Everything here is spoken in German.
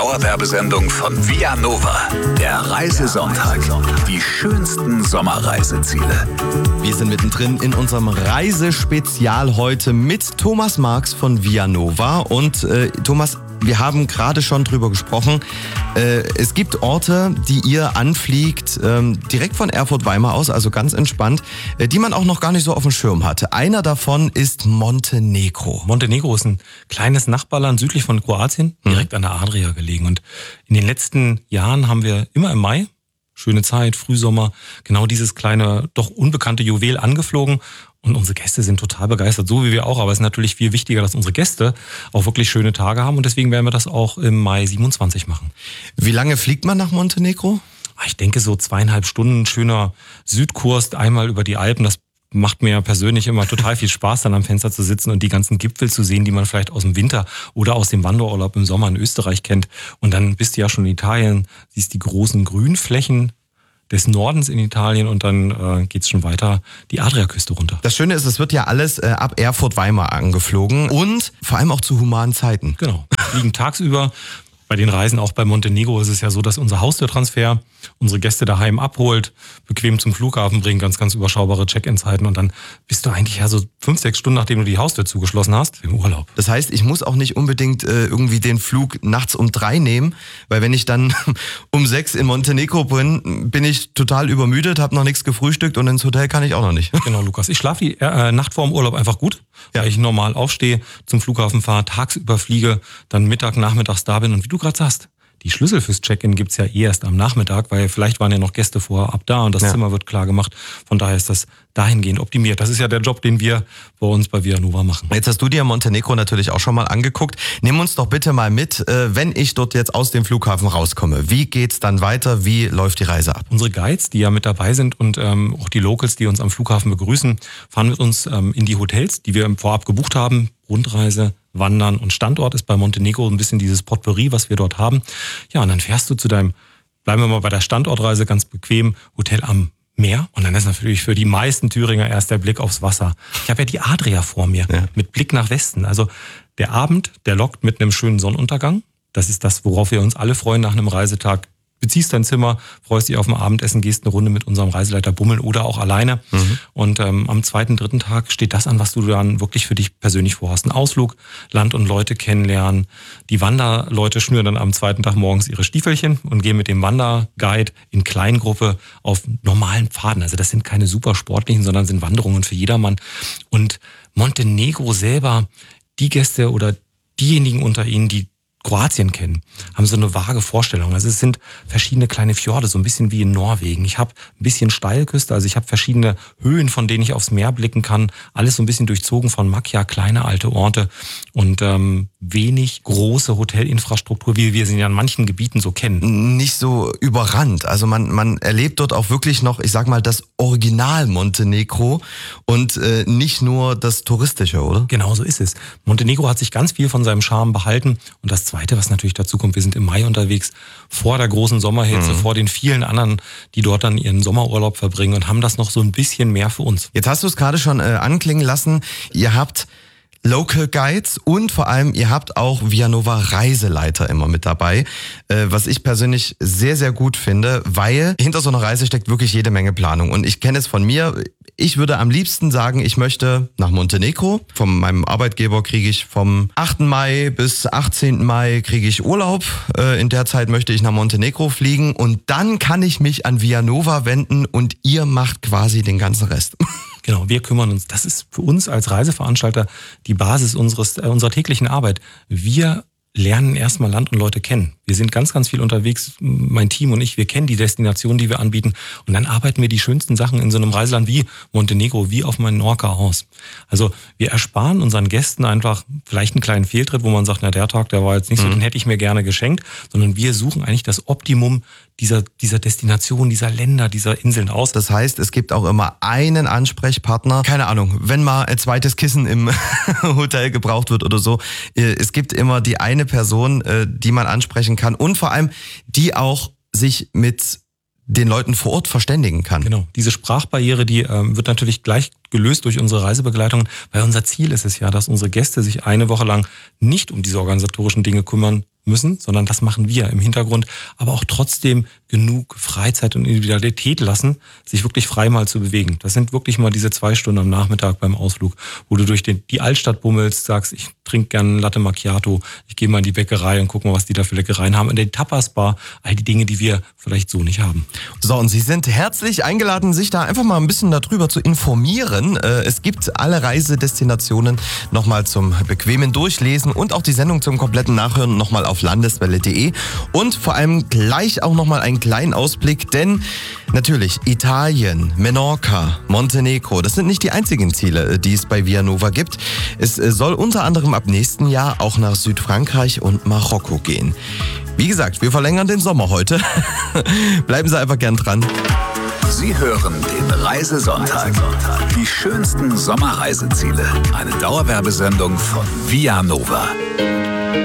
Dauerwerbesendung von Vianova. Der Reisesonntag. Die schönsten Sommerreiseziele. Wir sind mittendrin in unserem Reisespezial heute mit Thomas Marx von Vianova. Und Thomas, wir haben gerade schon drüber gesprochen. Es gibt Orte, die ihr anfliegt, direkt von Erfurt-Weimar aus, also ganz entspannt, die man auch noch gar nicht so auf dem Schirm hatte. Einer davon ist Montenegro. Montenegro ist ein kleines Nachbarland südlich von Kroatien, direkt an der Adria gelegen. Und in den letzten Jahren haben wir immer im Mai, schöne Zeit, Frühsommer, genau dieses kleine, doch unbekannte Juwel angeflogen. Und unsere Gäste sind total begeistert, so wie wir auch. Aber es ist natürlich viel wichtiger, dass unsere Gäste auch wirklich schöne Tage haben. Und deswegen werden wir das auch im Mai 27 machen. Wie lange fliegt man nach Montenegro? Ich denke so 2,5 Stunden, schöner Südkurs, einmal über die Alpen. Das macht mir persönlich immer total viel Spaß, dann am Fenster zu sitzen und die ganzen Gipfel zu sehen, die man vielleicht aus dem Winter oder aus dem Wanderurlaub im Sommer in Österreich kennt. Und dann bist du ja schon in Italien, siehst die großen Grünflächen des Nordens in Italien und dann geht's schon weiter die Adriaküste runter. Das Schöne ist, es wird ja alles ab Erfurt-Weimar angeflogen und vor allem auch zu humanen Zeiten. Genau, wir fliegen tagsüber. Bei den Reisen auch bei Montenegro ist es ja so, dass unser Haustürtransfer unsere Gäste daheim abholt, bequem zum Flughafen bringt, ganz, ganz überschaubare Check-in-Zeiten und dann bist du eigentlich ja so 5-6 Stunden, nachdem du die Haustür zugeschlossen hast, im Urlaub. Das heißt, ich muss auch nicht unbedingt irgendwie den Flug nachts um 3 nehmen, weil wenn ich dann um 6 in Montenegro bin ich total übermüdet, habe noch nichts gefrühstückt und ins Hotel kann ich auch noch nicht. Genau, Lukas. Ich schlafe die Nacht vor dem Urlaub einfach gut, weil ich normal aufstehe, zum Flughafen fahre, tagsüber fliege, dann nachmittags da bin und wie du gerade sagst, die Schlüssel fürs Check-in gibt's ja erst am Nachmittag, weil vielleicht waren ja noch Gäste vorab da und das Zimmer wird klar gemacht. Von daher ist das dahingehend optimiert. Das ist ja der Job, den wir bei uns bei Vianova machen. Jetzt hast du dir Montenegro natürlich auch schon mal angeguckt. Nimm uns doch bitte mal mit, wenn ich dort jetzt aus dem Flughafen rauskomme. Wie geht's dann weiter? Wie läuft die Reise ab? Unsere Guides, die ja mit dabei sind und auch die Locals, die uns am Flughafen begrüßen, fahren mit uns in die Hotels, die wir vorab gebucht haben. Rundreise, Wandern und Standort ist bei Montenegro ein bisschen dieses Potpourri, was wir dort haben. Ja, und dann fährst du bleiben wir mal bei der Standortreise, ganz bequem, Hotel am Meer. Und dann ist natürlich für die meisten Thüringer erst der Blick aufs Wasser. Ich habe ja die Adria vor mir, mit Blick nach Westen. Also der Abend, der lockt mit einem schönen Sonnenuntergang. Das ist das, worauf wir uns alle freuen nach einem Reisetag. Beziehst dein Zimmer, freust dich auf ein Abendessen, gehst eine Runde mit unserem Reiseleiter bummeln oder auch alleine. Und am 2., 3. Tag steht das an, was du dann wirklich für dich persönlich vorhast. Ein Ausflug, Land und Leute kennenlernen. Die Wanderleute schnüren dann am 2. Tag morgens ihre Stiefelchen und gehen mit dem Wanderguide in Kleingruppe auf normalen Pfaden. Also das sind keine super sportlichen, sondern sind Wanderungen für jedermann. Und Montenegro selber, die Gäste oder diejenigen unter ihnen, die Kroatien kennen, haben so eine vage Vorstellung. Also es sind verschiedene kleine Fjorde, so ein bisschen wie in Norwegen. Ich habe ein bisschen Steilküste, also ich habe verschiedene Höhen, von denen ich aufs Meer blicken kann. Alles so ein bisschen durchzogen von Makia, kleine alte Orte und wenig große Hotelinfrastruktur, wie wir sie ja in manchen Gebieten so kennen. Nicht so überrannt. Also man erlebt dort auch wirklich noch, ich sag mal, das Original Montenegro und nicht nur das Touristische, oder? Genau so ist es. Montenegro hat sich ganz viel von seinem Charme behalten und das Zweite, was natürlich dazu kommt, wir sind im Mai unterwegs, vor der großen Sommerhitze, vor den vielen anderen, die dort dann ihren Sommerurlaub verbringen und haben das noch so ein bisschen mehr für uns. Jetzt hast du es gerade schon anklingen lassen, ihr habt Local Guides und vor allem ihr habt auch Vianova Reiseleiter immer mit dabei, was ich persönlich sehr, sehr gut finde, weil hinter so einer Reise steckt wirklich jede Menge Planung und ich kenne es von mir. Ich würde am liebsten sagen, ich möchte nach Montenegro. Von meinem Arbeitgeber kriege ich vom 8. Mai bis 18. Mai kriege ich Urlaub. In der Zeit möchte ich nach Montenegro fliegen und dann kann ich mich an Vianova wenden und ihr macht quasi den ganzen Rest. Genau, wir kümmern uns. Das ist für uns als Reiseveranstalter die Basis unserer täglichen Arbeit. Wir lernen erstmal Land und Leute kennen. Wir sind ganz, ganz viel unterwegs, mein Team und ich, wir kennen die Destinationen, die wir anbieten und dann arbeiten wir die schönsten Sachen in so einem Reiseland wie Montenegro, wie auf Menorca aus. Also wir ersparen unseren Gästen einfach vielleicht einen kleinen Fehltritt, wo man sagt, na der Tag, der war jetzt nicht so, den hätte ich mir gerne geschenkt, sondern wir suchen eigentlich das Optimum dieser Destination, dieser Länder, dieser Inseln aus. Das heißt, es gibt auch immer einen Ansprechpartner. Keine Ahnung, wenn mal ein zweites Kissen im Hotel gebraucht wird oder so. Es gibt immer die eine Person, die man ansprechen kann und vor allem, die auch sich mit den Leuten vor Ort verständigen kann. Genau, diese Sprachbarriere, die wird natürlich gleich gelöst durch unsere Reisebegleitung, weil unser Ziel ist es ja, dass unsere Gäste sich eine Woche lang nicht um diese organisatorischen Dinge kümmern müssen, sondern das machen wir im Hintergrund, aber auch trotzdem genug Freizeit und Individualität lassen, sich wirklich frei mal zu bewegen. Das sind wirklich mal diese 2 Stunden am Nachmittag beim Ausflug, wo du durch die Altstadt bummelst, sagst, ich trinke gerne einen Latte Macchiato, ich gehe mal in die Bäckerei und gucke mal, was die da für Leckereien haben. In der Tapas-Bar, all die Dinge, die wir vielleicht so nicht haben. So, und Sie sind herzlich eingeladen, sich da einfach mal ein bisschen darüber zu informieren. Es gibt alle Reisedestinationen nochmal zum bequemen Durchlesen und auch die Sendung zum kompletten Nachhören nochmal auf landeswelle.de und vor allem gleich auch nochmal einen kleinen Ausblick, denn natürlich Italien, Menorca, Montenegro, das sind nicht die einzigen Ziele, die es bei Via Nova gibt. Es soll unter anderem ab nächsten Jahr auch nach Südfrankreich und Marokko gehen. Wie gesagt, wir verlängern den Sommer heute. Bleiben Sie einfach gern dran. Sie hören den Reisesonntag. Die schönsten Sommerreiseziele. Eine Dauerwerbesendung von Via Nova.